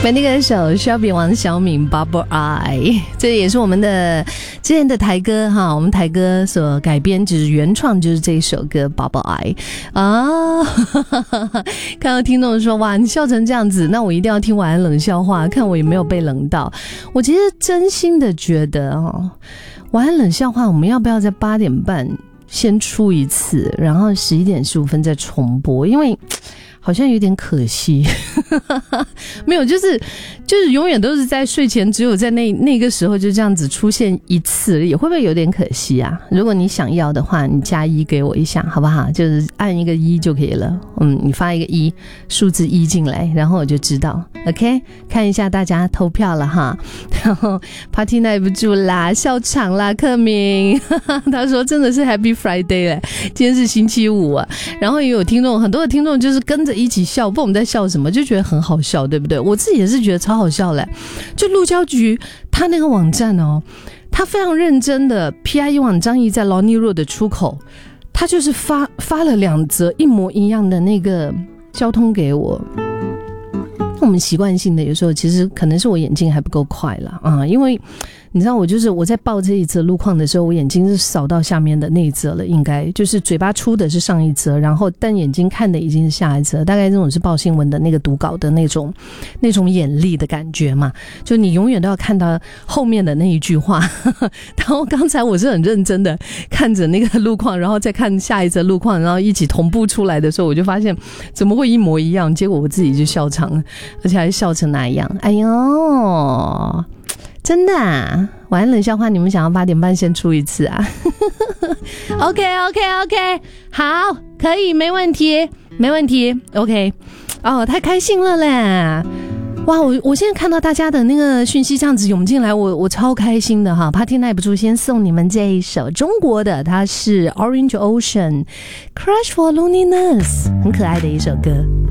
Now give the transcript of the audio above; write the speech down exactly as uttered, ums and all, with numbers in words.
本地歌手 Shelby 王小敏 Bubble Eye， 这也是我们的之前的台歌哈，我们台歌所改编，就是原创就是这一首歌 Bubble Eye 啊。看到听众说哇你笑成这样子，那我一定要听晚安冷笑话，看我有没有被冷到。我其实真心的觉得哦，晚安冷笑话我们要不要在八点半先出一次，然后十一点十五分再重播，因为好像有点可惜。没有，就是就是永远都是在睡前，只有在那那个时候就这样子出现一次，也会不会有点可惜啊？如果你想要的话，你加一给我一下好不好？就是按一个一就可以了。嗯，你发一个一，数字一进来，然后我就知道。OK， 看一下大家投票了哈。然后 Party 耐不住啦，笑场啦，克明他说真的是 Happy Friday 嘞，今天是星期五啊。然后也有听众，很多的听众就是跟着一起笑，不知道我们在笑什么，就觉得很好笑，对不对？我自己也是觉得超好笑嘞。就陆交局他那个网站哦，他非常认真的 P I E 网张毅在劳尼若的出口，他就是发发了两则一模一样的那个交通给我。我们习惯性的有时候其实可能是我眼睛还不够快啦啊，因为你知道我就是我在报这一则路况的时候，我眼睛是扫到下面的那一则了，应该就是嘴巴出的是上一则，然后但眼睛看的已经是下一则，大概这种是报新闻的那个读稿的那种那种眼力的感觉嘛，就你永远都要看到后面的那一句话。然后刚才我是很认真的看着那个路况，然后再看下一则路况，然后一起同步出来的时候，我就发现怎么会一模一样，结果我自己就笑场了，而且还笑成那样。哎呦真的啊，晚安冷笑话你们想要八点半先出一次啊？OK OK OK， 好，可以，没问题，没问题 ，OK， 哦，太开心了嘞！哇，我我现在看到大家的那个讯息这样子涌进来，我我超开心的哈。Party 耐不住，先送你们这一首中国的，它是 Orange Ocean Crush for Loneliness， 很可爱的一首歌。